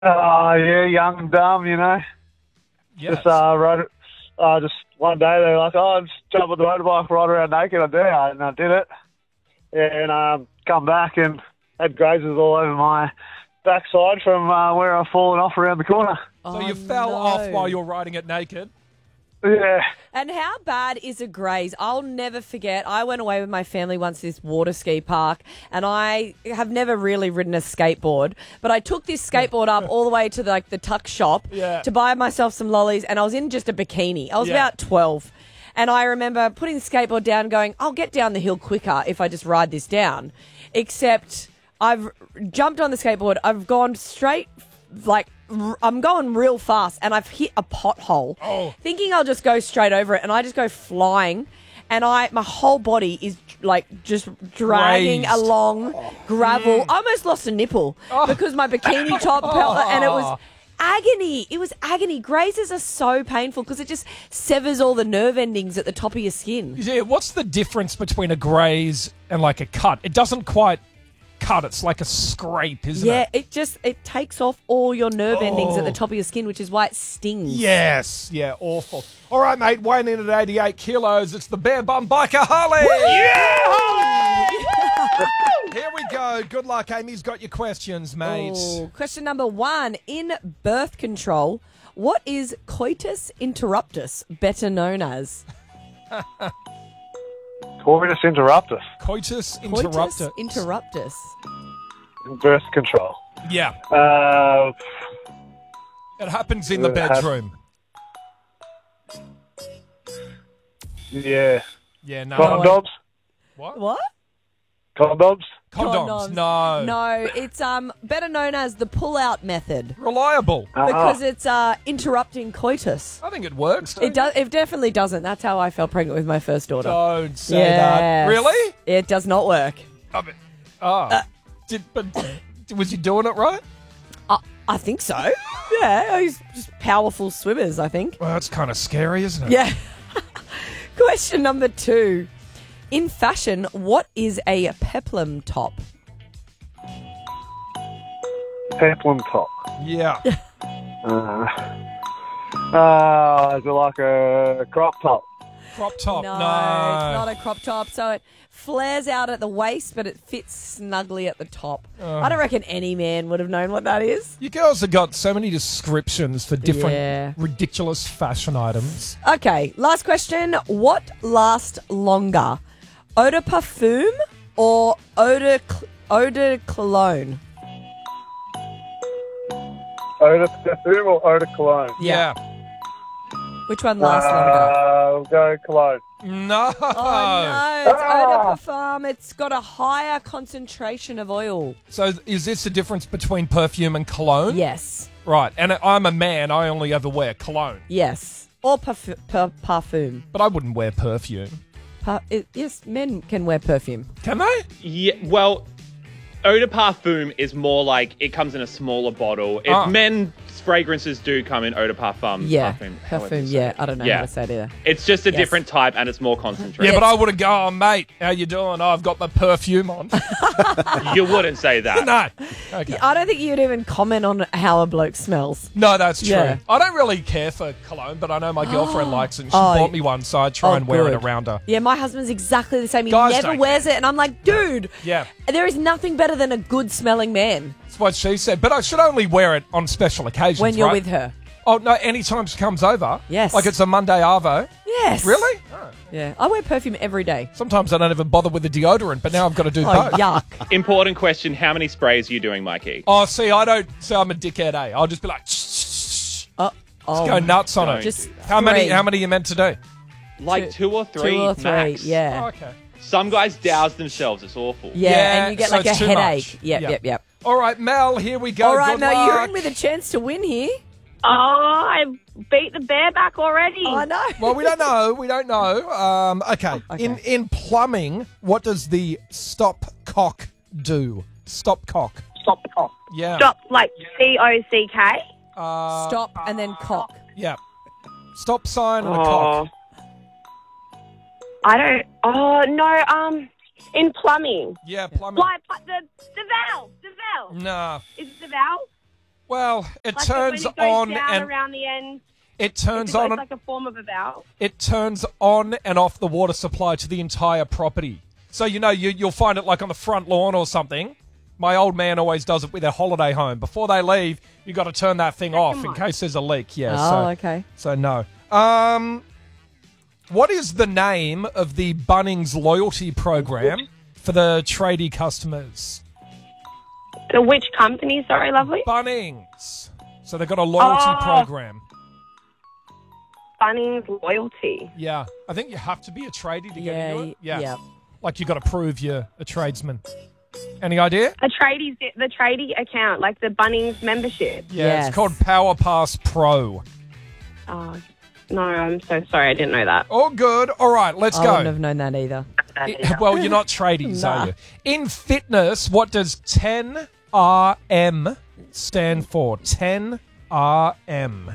Oh, yeah, young and dumb, you know. Yes. Rode it. Just one day they were like, "Oh, just jump on the motorbike, ride around naked." I did, and I did it. Yeah, and come back and had grazes all over my backside from where I've fallen off around the corner. So you fell off while you're riding it naked. Yeah. And how bad is a graze? I'll never forget. I went away with my family once to this water ski park, and I have never really ridden a skateboard, but I took this skateboard up all the way to the tuck shop to buy myself some lollies, and I was in just a bikini. I was about 12. And I remember putting the skateboard down and going, I'll get down the hill quicker if I just ride this down. Except I've jumped on the skateboard. I've gone straight, I'm going real fast, and I've hit a pothole, thinking I'll just go straight over it, and I just go flying, and my whole body is just dragging along gravel. I almost lost a nipple because my bikini top and it was agony. It was agony. Grazes are so painful because it just severs all the nerve endings at the top of your skin. Yeah, what's the difference between a graze and like a cut? It doesn't quite cut. It's like a scrape, isn't it? Yeah, it takes off all your nerve endings at the top of your skin, which is why it stings. Yes, yeah, awful. All right, mate, weighing in at 88 kilos, it's the Bear Bum Biker, Harley! Yeah, Harley! Here we go. Good luck, Amy's got your questions, mate. Ooh. Question number 1. In birth control, what is coitus interruptus better known as? Coitus interruptus. Coitus Coitus interruptus. interruptus. Birth control. Yeah. It happens in the bedroom. Yeah. Yeah, no. Condoms? What? Condoms? Condoms. No. No, it's better known as the pull-out method Reliable. because it's interrupting coitus. I think it works. It does. It definitely doesn't. That's how I fell pregnant with my first daughter. Don't say that. Really? It does not work. I mean, was you doing it right? I think so. Yeah, he's just powerful swimmers, I think. Well, that's kind of scary, isn't it? Yeah. Question number 2. In fashion, what is a peplum top? Peplum top. Yeah. Is it like a crop top? Crop top. No, No. it's not a crop top. So it flares out at the waist, but it fits snugly at the top. I don't reckon any man would have known what that is. You girls have got so many descriptions for different Yeah. ridiculous fashion items. Okay, last question. What lasts longer? Eau de parfum or eau de cologne? Eau de perfume or eau de cologne? Yeah. Which one lasts longer? We'll go cologne. No. Oh, no, it's eau de parfum. It's got a higher concentration of oil. So is this the difference between perfume and cologne? Yes. Right. And I'm a man. I only ever wear cologne. Yes. Or parfum. But I wouldn't wear perfume. Yes, men can wear perfume. Can they? Yeah, well, eau de parfum is more like it comes in a smaller bottle. If men's fragrances do come in eau de parfum. Yeah, however parfum, you say it. I don't know Yeah. how to say it either. It's just a different type and it's more concentrated. Yeah, but I wouldn't go, oh, mate, how you doing? Oh, I've got my perfume on. You wouldn't say that. No. Okay. I don't think you'd even comment on how a bloke smells. No, that's true. Yeah. I don't really care for cologne, but I know my girlfriend likes it, and she bought me one, so I try and wear it good. around her. Yeah, my husband's exactly the same. He Guys never don't wears it, and I'm like, dude, Yeah. there is nothing better than a good-smelling man That's what she said. But I should only wear it on special occasions, when you're right? with her. Oh, no, anytime she comes over. Yes. Like it's a Monday Arvo. Yes. Really? Oh. Yeah, I wear perfume every day. Sometimes I don't even bother with the deodorant, but now I've got to do Oh, both. yuck. Important question, how many sprays are you doing, Mikey? Oh, see, I don't. See, I'm a dickhead, eh? I'll just be like, shh. Oh, Go nuts on it. just How many? three. How many are you meant to do? Like two or three 2 or 3, max. yeah. Oh, okay. Some guys douse themselves. It's awful. Yeah, and you get so like a it's too headache. much. Yep. All right, Mel, here we go. All right, Good Mel, you're luck. in with a chance to win here. Oh, I beat the bear back already. Oh, I know. Well, we don't know. We don't know. Okay. Okay. In plumbing, what does the stop cock do? Stop cock. Stop the cock. Yeah. Stop, like COCK. Stop and then cock. Yeah. Stop sign and a cock. I don't. Oh no. In plumbing, Yeah, plumbing. like the valve. The valve. Nah. Is it the valve? Well, it Like turns when it goes on down and around the end. it turns It's on. like a form of a valve. It turns on and off the water supply to the entire property. So, you'll find it like on the front lawn or something. My old man always does it with their holiday home. Before they leave, you got to turn that thing off in case there's a leak. Yeah. Oh, okay. So, no. What is the name of the Bunnings loyalty program for the tradie customers? The which company? Sorry, lovely. Bunnings. So they've got a loyalty program. Bunnings Loyalty. Yeah. I think you have to be a tradie to get Yeah, into it. yeah. Like you got to prove you're a tradesman. Any idea? The tradie account, like the Bunnings membership. Yeah, Yes. it's called Power Pass Pro. Oh, no, I'm so sorry. I didn't know that. Oh, good. All right, let's I go. wouldn't have known that either. Well, you're not tradies, Nah. are you? In fitness, what does 10RM stand for? 10RM.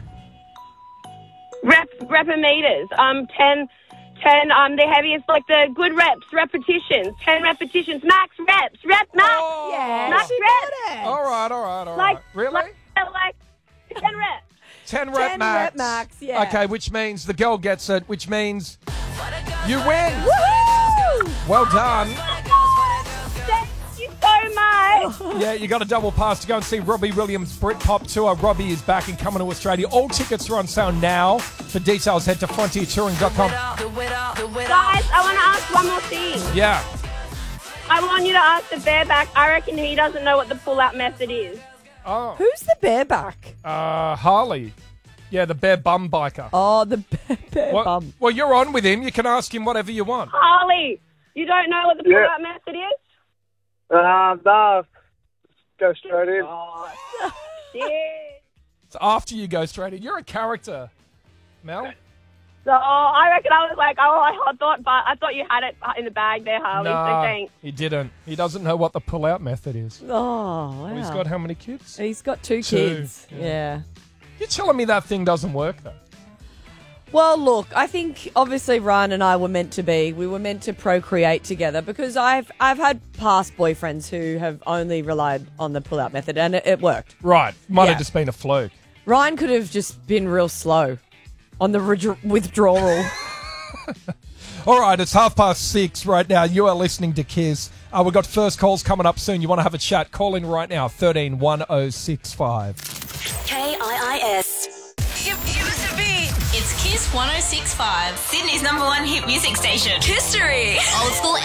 Repimeters. 10, the heaviest, like the good reps, repetitions. 10 repetitions, max reps, max. Oh. Yeah, Max she reps. got it. All right. Like, Really? Like 10 reps. 10 10 rep max. rep max, yeah. Okay, which means the girl gets it, which means you win. Woohoo! Well done. Thank you so much. Yeah, you got a double pass to go and see Robbie Williams' Britpop tour. Robbie is back and coming to Australia. All tickets are on sale now. For details, head to frontiertouring.com. Guys, I want to ask one more thing. Yeah. I want you to ask the bareback. I reckon he doesn't know what the pull-out method is. Oh. Who's the bareback? Harley. Yeah, the bare bum biker. Oh, the bear What- bum. Well, you're on with him. You can ask him whatever you want. Harley, you don't know what the Yeah. pull-out method is? No. Go straight in. Oh, shit. It's after you go straight in. You're a character, Mel. So I reckon I was like, I thought you had it in the bag there, Harley. So thanks. he didn't. He doesn't know what the pull-out method is. Oh, wow. He's got how many kids? He's got two kids. Yeah. Yeah. You're telling me that thing doesn't work, though? Well, look, I think obviously Ryan and I were meant to be. We were meant to procreate together because I've had past boyfriends who have only relied on the pull-out method and it worked. Right. Might Yeah. have just been a fluke. Ryan could have just been real slow on the withdrawal. All right, it's 6:30 right now. You are listening to Kiss. We've got first calls coming up soon. You want to have a chat? Call in right now, 131065. KIIS. Give us a beat. It's Kiss 106.5, Sydney's #1 hit music station. History. Old school